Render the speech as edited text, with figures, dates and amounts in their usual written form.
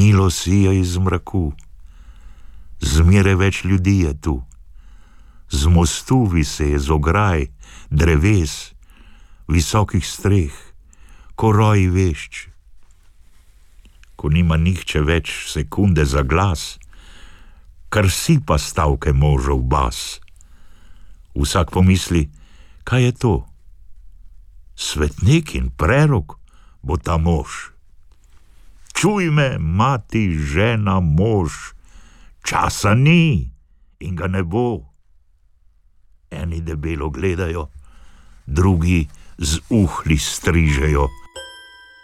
Milo sija iz mraku, zmeraj več ljudi je tu. Z mostu viseje z ograj, dreves, visokih streh, ko roji vešč. Ko nima nihče več sekunde za glas, kar sipa stavke možev bas. Vsak pomisli, kaj je to? Svetnik in prerok bo ta mož. Čuj me, mati, žena, mož, časa ni in ga ne bo. Eni debelo gledajo, drugi z uhli strižejo.